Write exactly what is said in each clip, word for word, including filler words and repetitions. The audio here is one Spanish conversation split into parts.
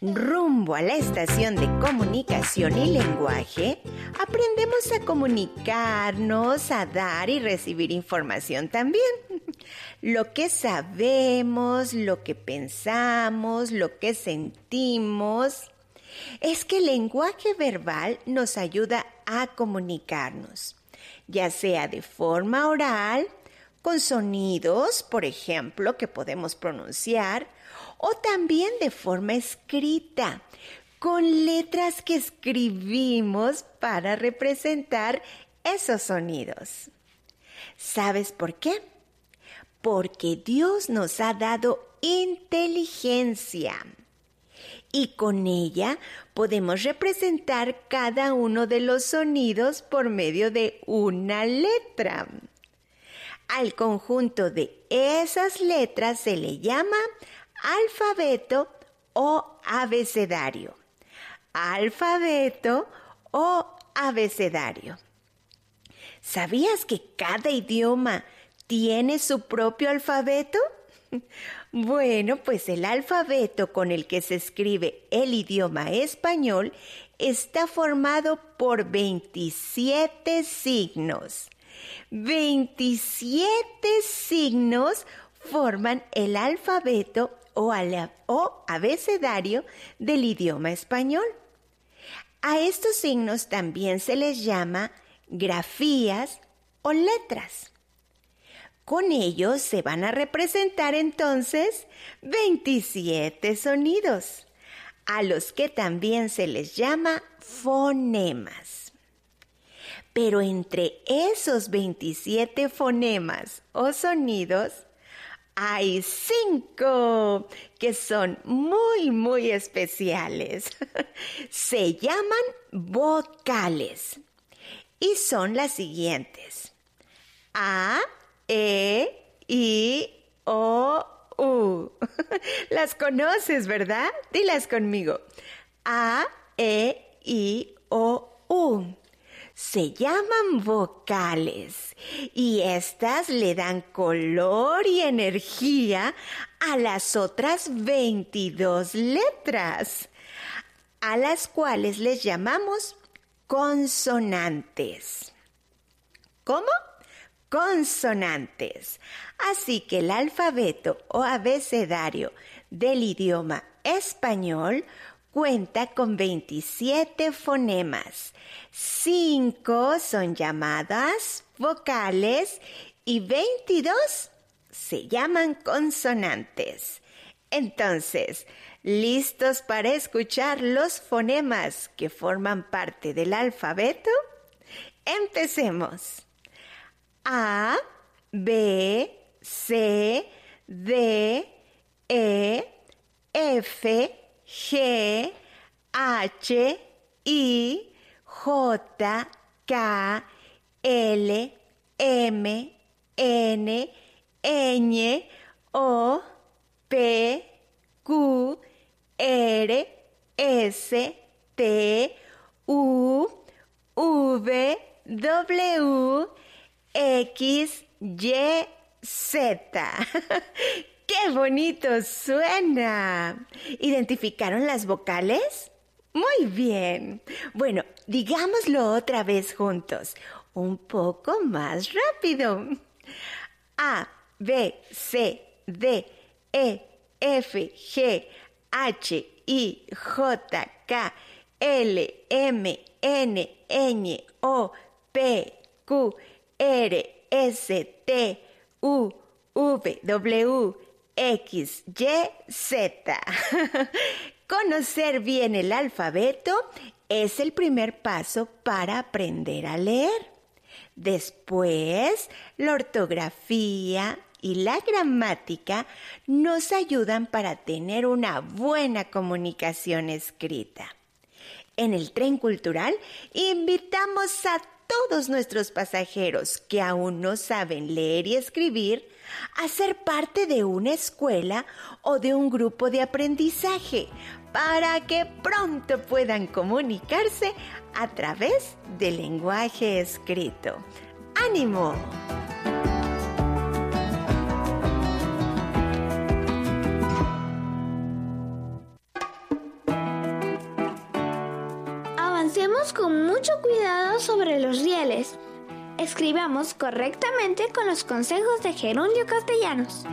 Rumbo a la estación de comunicación y lenguaje, aprendemos a comunicarnos, a dar y recibir información también. Lo que sabemos, lo que pensamos, lo que sentimos. Es que el lenguaje verbal nos ayuda a comunicarnos, ya sea de forma oral, con sonidos, por ejemplo, que podemos pronunciar, o también de forma escrita, con letras que escribimos para representar esos sonidos. ¿Sabes por qué? Porque Dios nos ha dado inteligencia y con ella podemos representar cada uno de los sonidos por medio de una letra. Al conjunto de esas letras se le llama alfabeto o abecedario. Alfabeto o abecedario. ¿Sabías que cada idioma tiene su propio alfabeto? Bueno, pues el alfabeto con el que se escribe el idioma español está formado por veintisiete signos. veintisiete signos forman el alfabeto o, ala, o abecedario del idioma español. A estos signos también se les llama grafías o letras. Con ellos se van a representar entonces veintisiete sonidos, a los que también se les llama fonemas. Pero entre esos veintisiete fonemas o sonidos, hay cinco que son muy, muy especiales. Se llaman vocales y son las siguientes: A, E, I, O, U. Las conoces, ¿verdad? Dilas conmigo. A, E, I, O, U. Se llaman vocales y estas le dan color y energía a las otras veintidós letras, a las cuales les llamamos consonantes. ¿Cómo? Consonantes. Así que el alfabeto o abecedario del idioma español cuenta con veintisiete fonemas. Cinco son llamadas vocales y veintidós se llaman consonantes. Entonces, ¿listos para escuchar los fonemas que forman parte del alfabeto? Empecemos. A, B, C, D, E, F, G, H, I, J, K, L, M, N, Ñ, O, P, Q, R, S, T, U, V, W, X, Y, Z. ¡Qué bonito suena! ¿Identificaron las vocales? Muy bien. Bueno, digámoslo otra vez juntos, un poco más rápido. A, B, C, D, E, F, G, H, I, J, K, L, M, N, Ñ, O, P, Q, R, S, T, U, V, W, X, Y, Z. Conocer bien el alfabeto es el primer paso para aprender a leer. Después, la ortografía y la gramática nos ayudan para tener una buena comunicación escrita. En el Tren Cultural invitamos a todos nuestros pasajeros que aún no saben leer y escribir a ser parte de una escuela o de un grupo de aprendizaje para que pronto puedan comunicarse a través del lenguaje escrito. ¡Ánimo! Pronunciemos con mucho cuidado sobre los rieles. Escribamos correctamente con los consejos de Gerundio Castellanos.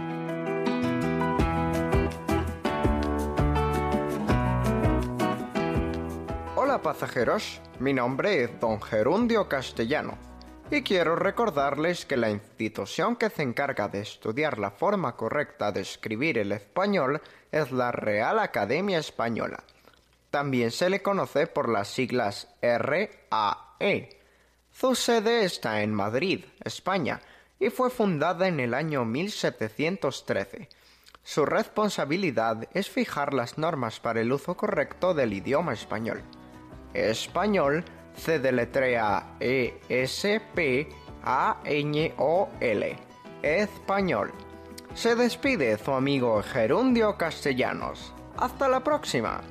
Hola pasajeros, mi nombre es don Gerundio Castellano y quiero recordarles que la institución que se encarga de estudiar la forma correcta de escribir el español es la Real Academia Española. También se le conoce por las siglas R A E. Su sede está en Madrid, España, y fue fundada en el año mil setecientos trece. Su responsabilidad es fijar las normas para el uso correcto del idioma español. Español se deletrea E S P A N O L. Español. Se despide su amigo Gerundio Castellanos. Hasta la próxima.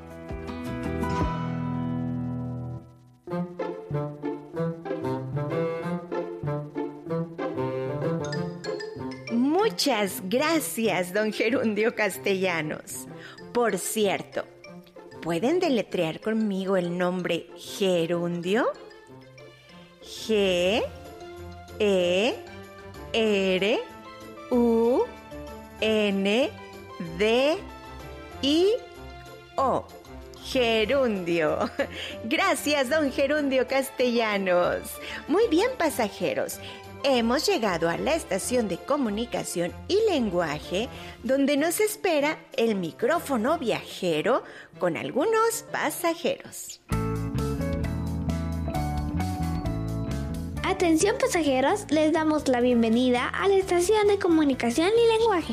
Muchas gracias, don Gerundio Castellanos. Por cierto, ¿pueden deletrear conmigo el nombre Gerundio? G E R U N D I O. Gerundio. Gracias, don Gerundio Castellanos. Muy bien, pasajeros. Hemos llegado a la estación de comunicación y lenguaje, donde nos espera el micrófono viajero con algunos pasajeros. Atención pasajeros, les damos la bienvenida a la estación de comunicación y lenguaje.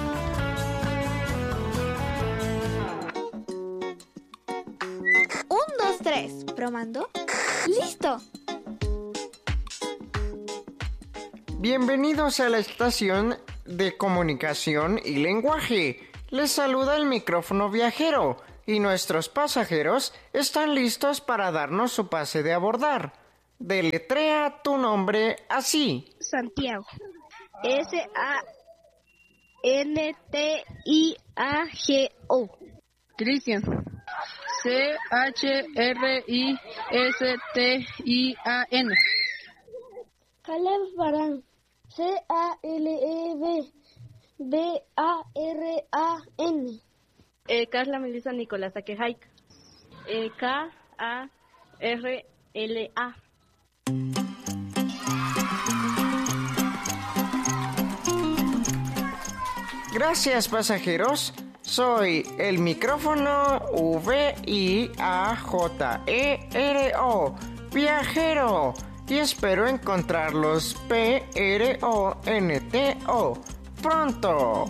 Un, dos, tres. ¿Probando? ¡Listo! Bienvenidos a la estación de comunicación y lenguaje. Les saluda el micrófono viajero y nuestros pasajeros están listos para darnos su pase de abordar. Deletrea tu nombre así. Santiago. S A N T I A G O. Cristian. C H R I S T I A N. Caleb Barán. C A L E B B A R A N. Eh, Carla Melissa Nicolás Aquejaik. Eh, K A R L A. Gracias, pasajeros. Soy el micrófono V I A J E R O, viajero. Y espero encontrarlos P R O N T O pronto.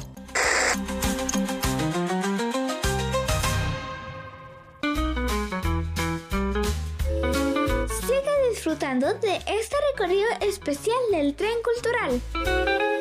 Siga disfrutando de este recorrido especial del tren cultural.